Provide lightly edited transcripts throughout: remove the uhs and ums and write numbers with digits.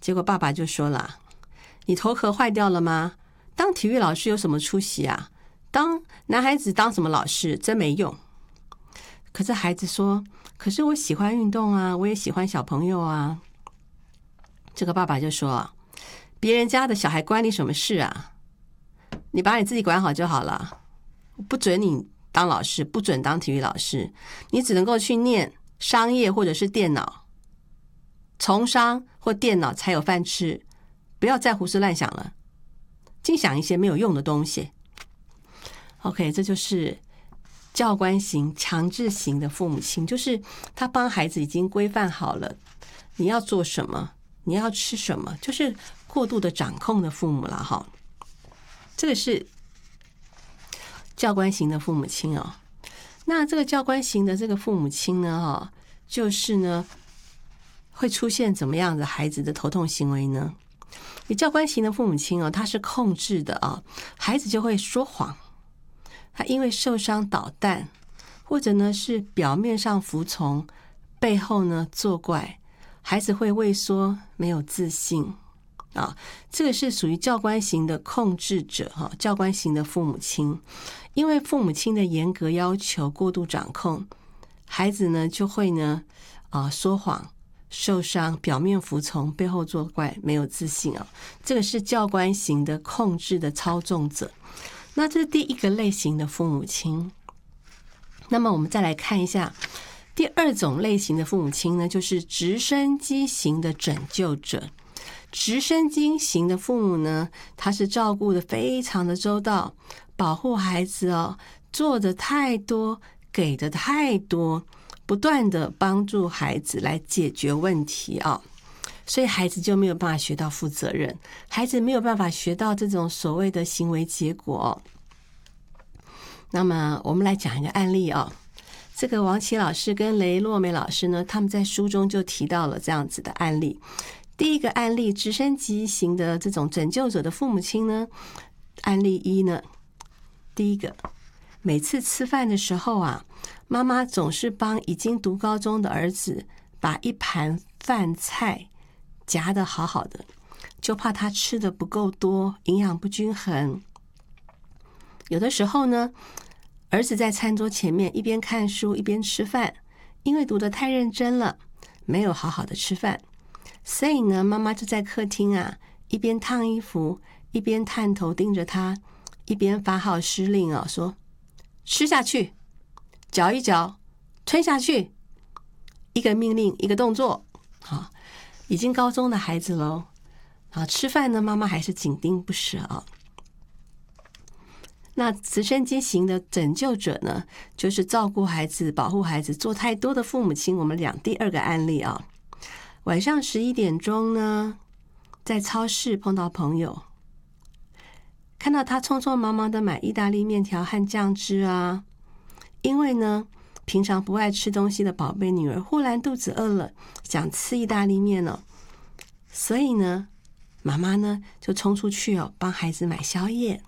结果爸爸就说了，你头壳坏掉了吗？当体育老师有什么出息啊？当男孩子当什么老师真没用。可是孩子说，可是我喜欢运动啊，我也喜欢小朋友啊。这个爸爸就说，别人家的小孩关你什么事啊？你把你自己管好就好了，不准你当老师，不准当体育老师，你只能够去念商业或者是电脑，从商或电脑才有饭吃，不要再胡思乱想了，净想一些没有用的东西。OK， 这就是教官型、强制型的父母亲，就是他帮孩子已经规范好了，你要做什么，你要吃什么，就是过度的掌控的父母了哈。这个是教官型的父母亲哦。那这个教官型的这个父母亲呢，就是呢会出现怎么样的孩子的头痛行为呢？你教官型的父母亲他是控制的啊，孩子就会说谎。他因为受伤捣蛋，或者呢是表面上服从，背后呢作怪，孩子会畏缩，没有自信啊。这个是属于教官型的控制者哈，教官型的父母亲，因为父母亲的严格要求、过度掌控，孩子呢就会呢说谎、受伤，表面服从，背后作怪，没有自信啊。这个是教官型的控制的操纵者。那这是第一个类型的父母亲。那么我们再来看一下第二种类型的父母亲呢，就是直升机型的拯救者。直升机型的父母呢，他是照顾的非常的周到，保护孩子做的太多，给的太多，不断的帮助孩子来解决问题所以孩子就没有办法学到负责任，孩子没有办法学到这种所谓的行为结果那么我们来讲一个案例这个王琦老师跟雷洛梅老师呢，他们在书中就提到了这样子的案例。第一个案例，直升机型的这种拯救者的父母亲呢，案例一呢，第一个，每次吃饭的时候妈妈总是帮已经读高中的儿子把一盘饭菜夹得好好的，就怕他吃的不够多，营养不均衡。有的时候呢，儿子在餐桌前面一边看书一边吃饭，因为读得太认真了，没有好好的吃饭，所以呢，妈妈就在客厅一边烫衣服，一边探头盯着他，一边发号施令说吃下去，嚼一嚼，吞下去，一个命令一个动作已经高中的孩子咯吃饭呢，妈妈还是紧盯不舍那直升机型的拯救者呢，就是照顾孩子、保护孩子做太多的父母亲。我们讲第二个案例晚上11点钟呢，在超市碰到朋友，看到他匆匆忙忙的买意大利面条和酱汁因为呢平常不爱吃东西的宝贝女儿忽然肚子饿了，想吃意大利面所以呢妈妈呢就冲出去帮孩子买宵夜。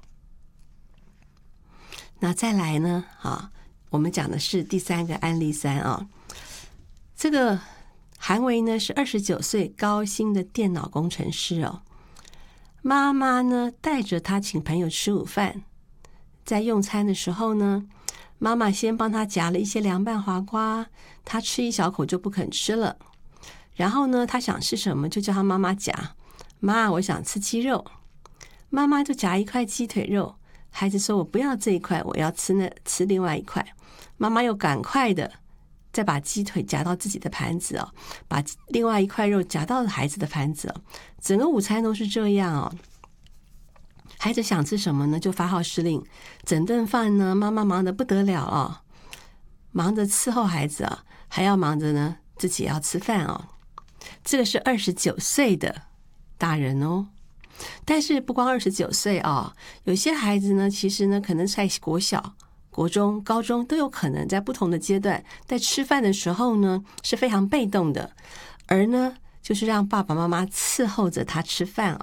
那再来呢我们讲的是第三个案例3这个韩维呢是29岁高薪的电脑工程师妈妈呢带着他请朋友吃午饭，在用餐的时候呢，妈妈先帮他夹了一些凉拌黄瓜，他吃一小口就不肯吃了。然后呢，他想吃什么就叫他妈妈夹，妈，我想吃鸡肉，妈妈就夹一块鸡腿肉。孩子说我不要这一块，我要吃另外一块。妈妈又赶快的再把鸡腿夹到自己的盘子把另外一块肉夹到孩子的盘子整个午餐都是这样孩子想吃什么呢，就发号施令。整顿饭呢，妈妈忙得不得了忙着伺候孩子还要忙着呢自己要吃饭这个是29岁的大人但是不光29岁有些孩子呢，其实呢可能在国小、国中、高中都有可能在不同的阶段，在吃饭的时候呢是非常被动的，而呢就是让爸爸妈妈伺候着他吃饭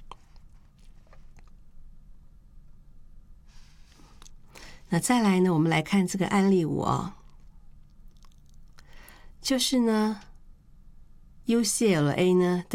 那再来呢，我们来看这个案例5就是呢 UCLA 呢的